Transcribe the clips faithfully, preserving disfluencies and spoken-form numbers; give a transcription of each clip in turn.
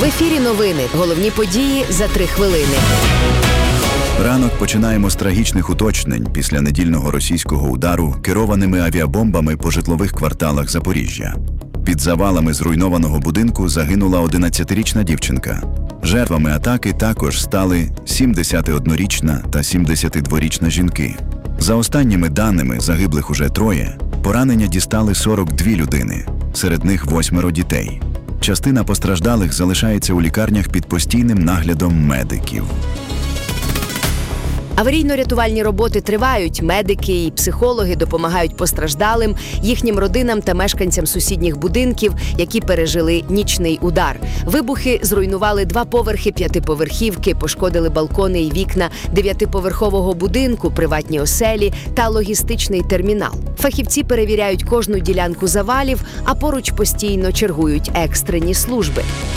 В ефірі новини. Головні події за три хвилини. Ранок починаємо з трагічних уточнень після недільного російського удару керованими авіабомбами по житлових кварталах Запоріжжя. Під завалами зруйнованого будинку загинула одинадцятирічна дівчинка. Жертвами атаки також стали сімдесятиоднорічна та сімдесятидворічна жінки. За останніми даними, загиблих уже троє, поранення дістали сорок дві людини, серед них восьмеро дітей. Частина постраждалих залишається у лікарнях під постійним наглядом медиків. Аварійно-рятувальні роботи тривають. Медики і психологи допомагають постраждалим, їхнім родинам та мешканцям сусідніх будинків, які пережили нічний удар. Вибухи зруйнували два поверхи п'ятиповерхівки, пошкодили балкони і вікна дев'ятиповерхового будинку, приватні оселі та логістичний термінал. Фахівці перевіряють кожну ділянку завалів, а поруч постійно чергують екстрені служби.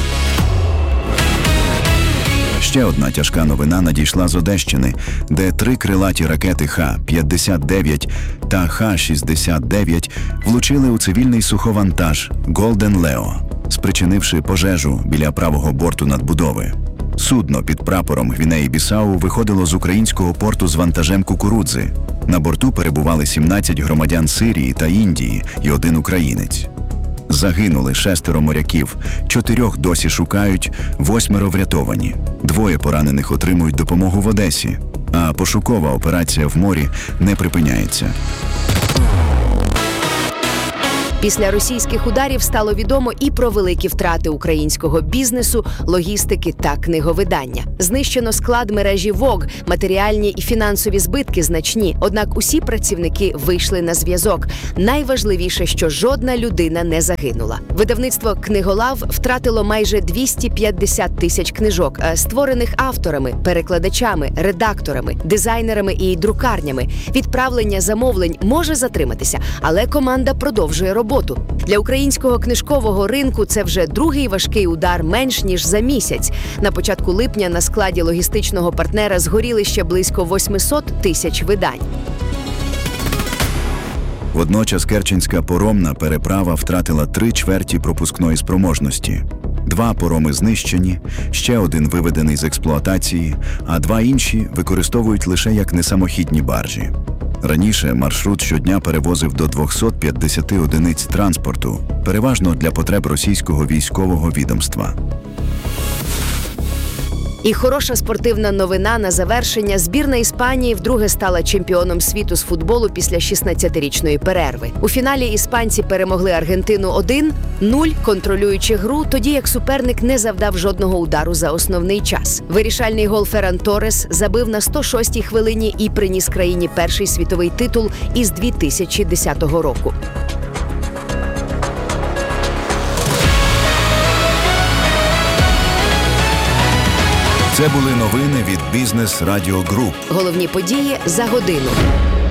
Ще одна тяжка новина надійшла з Одещини, де три крилаті ракети Х п'ятдесят дев'ять та Х шістдесят дев'ять влучили у цивільний суховантаж «Голден Лео», спричинивши пожежу біля правого борту надбудови. Судно під прапором Гвінеї-Бісау виходило з українського порту з вантажем кукурудзи. На борту перебували сімнадцять громадян Сирії та Індії і один українець. Загинули шестеро моряків, чотирьох досі шукають, восьмеро врятовані. Двоє поранених отримують допомогу в Одесі, а пошукова операція в морі не припиняється. Після російських ударів стало відомо і про великі втрати українського бізнесу, логістики та книговидання. Знищено склад мережі ВОГ, матеріальні і фінансові збитки значні. Однак усі працівники вийшли на зв'язок. Найважливіше, що жодна людина не загинула. Видавництво «Книголав» втратило майже двісті п'ятдесят тисяч книжок, створених авторами, перекладачами, редакторами, дизайнерами і друкарнями. Відправлення замовлень може затриматися, але команда продовжує роботу. Для українського книжкового ринку це вже другий важкий удар менш ніж за місяць. На початку липня на складі логістичного партнера згоріли ще близько восьмисот тисяч видань. Водночас Керченська поромна переправа втратила три чверті пропускної спроможності. Два пороми знищені, ще один виведений з експлуатації, а два інші використовують лише як несамохідні баржі. Раніше маршрут щодня перевозив до двохсот п'ятдесяти одиниць транспорту, переважно для потреб російського військового відомства. І хороша спортивна новина на завершення. Збірна Іспанії вдруге стала чемпіоном світу з футболу після шістнадцятирічної перерви. У фіналі іспанці перемогли Аргентину один нуль, контролюючи гру, тоді як суперник не завдав жодного удару за основний час. Вирішальний гол Ферран Торрес забив на сто шостій хвилині і приніс країні перший світовий титул із дві тисячі десятого року. Це були новини від Бізнес Радіо Груп. Головні події за годину.